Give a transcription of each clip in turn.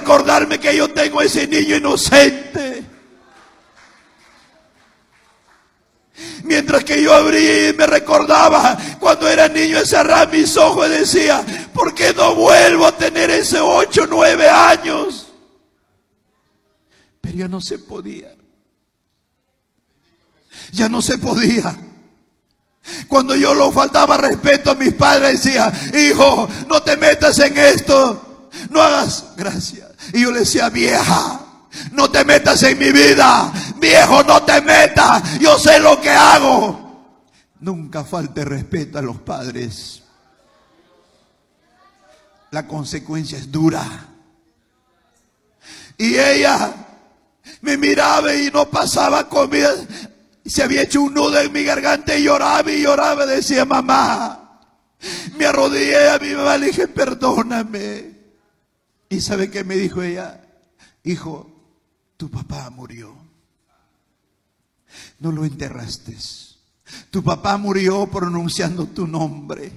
recordarme que yo tengo ese niño inocente. Mientras que yo abría y me recordaba cuando era niño, cerraba mis ojos y decía, ¿por qué no vuelvo a tener ese 8, 9 años? Pero ya no se podía. Ya no se podía. Cuando yo le faltaba respeto a mis padres, decía, hijo, no te metas en esto, no hagas gracia. Y yo le decía, vieja, no te metas en mi vida, viejo, no te metas, yo sé lo que hago. Nunca falte respeto a los padres. La consecuencia es dura. Y ella me miraba y no pasaba comida. Se había hecho un nudo en mi garganta y lloraba, decía, mamá. Me arrodillé a mi mamá, le dije, perdóname. ¿Y sabe qué me dijo ella? Hijo, tu papá murió. No lo enterraste. Tu papá murió pronunciando tu nombre.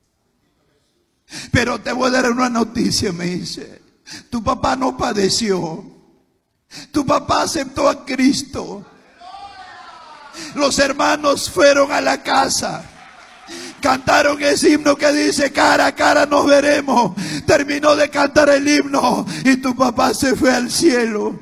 Pero te voy a dar una noticia, me dice. Tu papá no padeció. Tu papá aceptó a Cristo. Los hermanos fueron a la casa, cantaron ese himno que dice, cara a cara nos veremos. Terminó de cantar el himno y tu papá se fue al cielo.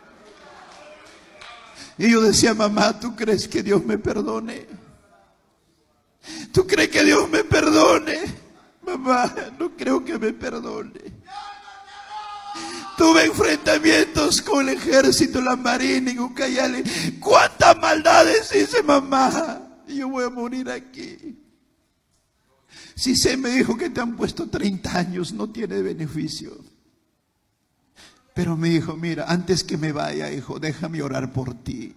Y yo decía, mamá, ¿tú crees que Dios me perdone? ¿Tú crees que Dios me perdone? Mamá, no creo que me perdone. Tuve enfrentamientos con el ejército, la marina en Ucayali. ¿Cuántas maldades hice, mamá? Yo voy a morir aquí. Si se me dijo que te han puesto 30 años, no tiene beneficio. Pero me dijo, mira, antes que me vaya, hijo, déjame orar por ti.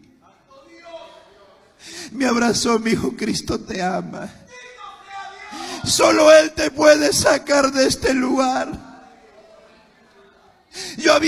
Me abrazó, me dijo, Cristo te ama. Solo Él te puede sacar de este lugar. Yo había